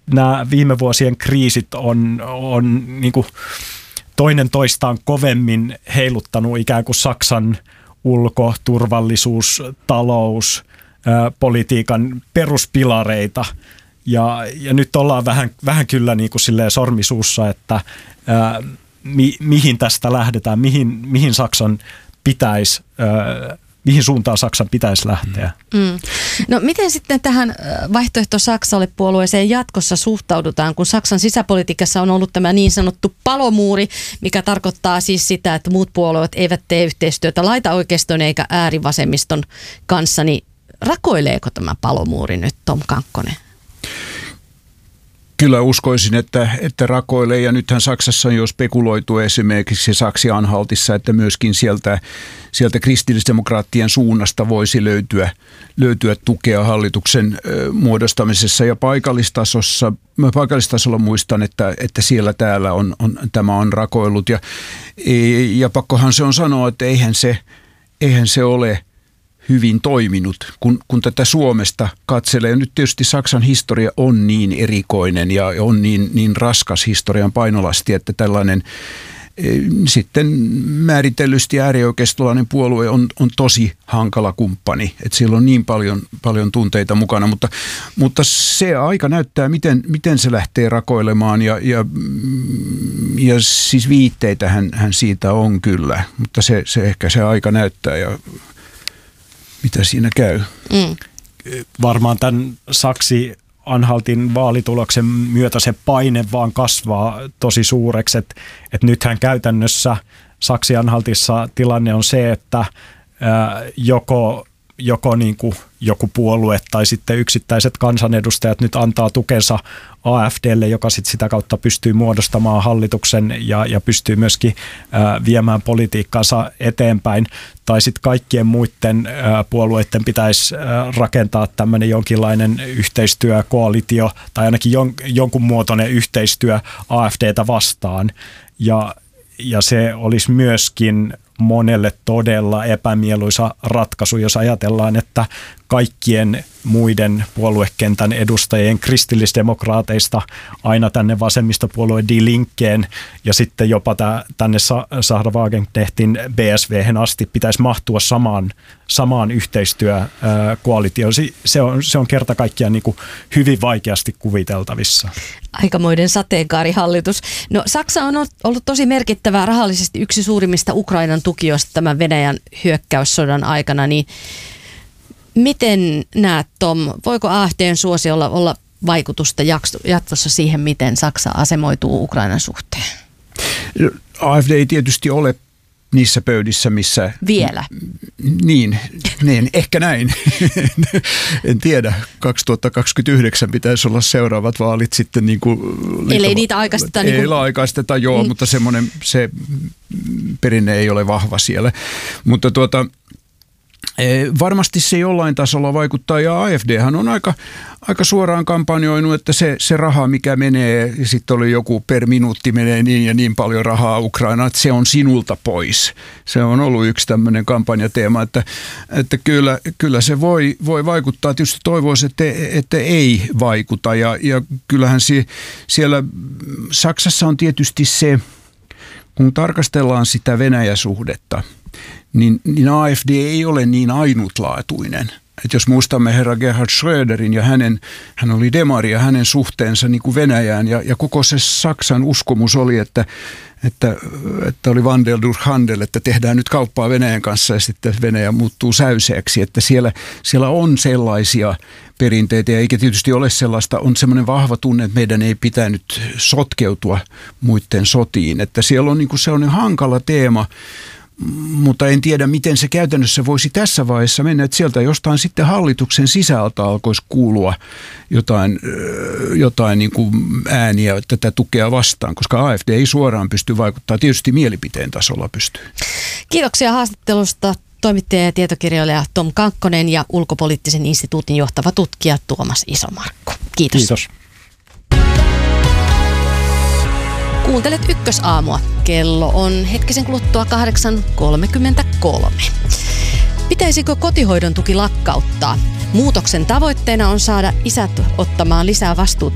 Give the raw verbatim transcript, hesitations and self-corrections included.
nämä viime vuosien kriisit on, on niin kuin toinen toistaan kovemmin heiluttanut ikään kuin Saksan ulko-, turvallisuus-, talous-, politiikan peruspilareita. Ja, ja nyt ollaan vähän, vähän kyllä niin kuin silleen sormisuussa, että ää, mi, mihin tästä lähdetään, mihin, mihin Saksan pitäisi, ää, mihin suuntaan Saksan pitäisi lähteä. Mm. No miten sitten tähän vaihtoehto Saksalle puolueeseen jatkossa suhtaudutaan, kun Saksan sisäpolitiikassa on ollut tämä niin sanottu palomuuri, mikä tarkoittaa siis sitä, että muut puolueet eivät tee yhteistyötä laitaoikeiston eikä äärivasemmiston kanssa, niin rakoileeko tämä palomuuri nyt, Tom Kankkonen? Kyllä uskoisin, että, että rakoilee, ja nythän Saksassa on jo spekuloitu esimerkiksi Saksi-Anhaltissa, että myöskin sieltä, sieltä kristillisdemokraattien suunnasta voisi löytyä, löytyä tukea hallituksen ö, muodostamisessa, ja paikallistasossa, paikallistasolla muistan, että, että siellä täällä on, on, tämä on rakoillut, ja, ja pakkohan se on sanoa, että eihän se, eihän se ole hyvin toiminut, kun, kun tätä Suomesta katselee. Nyt tietysti Saksan historia on niin erikoinen ja on niin, niin raskas historian painolasti, että tällainen e, sitten määritellysti äärioikeistolainen puolue on, on tosi hankala kumppani. Että siellä on niin paljon, paljon tunteita mukana, mutta, mutta se aika näyttää, miten, miten se lähtee rakoilemaan, ja, ja, ja siis viitteitähän hän siitä on kyllä, mutta se, se ehkä se aika näyttää, ja mitä siinä käy. Mm. Varmaan tämän Saksi-Anhaltin vaalituloksen myötä se paine vaan kasvaa tosi suureksi, että, että nythän käytännössä Saksi-Anhaltissa tilanne on se, että ää, joko, joko niin kuin joku puolue tai sitten yksittäiset kansanedustajat nyt antaa tukensa A F D:lle, joka sit sitä kautta pystyy muodostamaan hallituksen ja, ja pystyy myöskin ää, viemään politiikkaansa eteenpäin. Tai sitten kaikkien muiden ää, puolueiden pitäisi ää, rakentaa tämmöinen jonkinlainen yhteistyökoalitio tai ainakin jon, jonkun muotoinen yhteistyö A F D:tä vastaan. Ja, ja se olisi myöskin monelle todella epämieluisa ratkaisu, jos ajatellaan, että kaikkien muiden puoluekentän edustajien kristillisdemokraateista aina tänne vasemmistopuolue Die Linkkeen ja sitten jopa tänne Sarah Wagenknechtin B S V:hen asti pitäisi mahtua samaan, samaan yhteistyökoalitioon. Se on, se on kerta kaikkiaan niin kuin hyvin vaikeasti kuviteltavissa. Aikamoinen sateenkaarihallitus. No, Saksa on ollut tosi merkittävä rahallisesti yksi suurimmista Ukrainan tukijoista tämän Venäjän hyökkäyssodan aikana, niin miten näet, Tom, voiko A F D:n suosiolla olla vaikutusta jatkossa siihen, miten Saksa asemoituu Ukrainan suhteen? A F D ei tietysti ole niissä pöydissä, missä... Vielä. Niin, niin ehkä näin. En tiedä. kaksituhattakaksikymmentäyhdeksän pitäisi olla seuraavat vaalit sitten niin kuin... Ellei niitä aikaisteta. Ei niin kuin... aikaisteta, joo, mm. mutta semmoinen se perinne ei ole vahva siellä. Mutta tuota... Varmasti se jollain tasolla vaikuttaa, ja A F D:hän on aika, aika suoraan kampanjoinut, että se, se raha, mikä menee, ja sitten oli joku per minuutti menee niin ja niin paljon rahaa Ukrainaan, että se on sinulta pois. Se on ollut yksi tämmöinen kampanjateema, että, että kyllä, kyllä se voi, voi vaikuttaa. Tietysti toivoisi, että, että ei vaikuta, ja, ja kyllähän se, siellä Saksassa on tietysti se, kun tarkastellaan sitä Venäjä-suhdetta, Niin, niin A F D ei ole niin ainutlaatuinen. Et jos muistamme herra Gerhard Schröderin ja hänen, hän oli demari ja hänen suhteensa niin kuin Venäjään ja, ja koko se Saksan uskomus oli, että, että, että oli Wandel durch Handel, että tehdään nyt kauppaa Venäjän kanssa ja sitten Venäjä muuttuu säyseeksi. Että siellä, siellä on sellaisia perinteitä ja eikä tietysti ole sellaista, on semmoinen vahva tunne, että meidän ei pitänyt sotkeutua muiden sotiin. Että siellä on niin kuin sellainen hankala teema. Mutta en tiedä, miten se käytännössä voisi tässä vaiheessa mennä, että sieltä jostain sitten hallituksen sisältä alkoisi kuulua jotain, jotain niin kuin ääniä tätä tukea vastaan, koska A F D ei suoraan pysty vaikuttamaan, tietysti mielipiteen tasolla pystyy. Kiitoksia haastattelusta toimittaja ja tietokirjailija Tom Kankkonen ja ulkopoliittisen instituutin johtava tutkija Tuomas Isomarkku. Kiitos. Kiitos. Kuuntelet Ykkösaamua. Kello on hetkisen kuluttua kahdeksan kolmekymmentäkolme. Pitäisikö kotihoidon tuki lakkauttaa? Muutoksen tavoitteena on saada isät ottamaan lisää vastuuta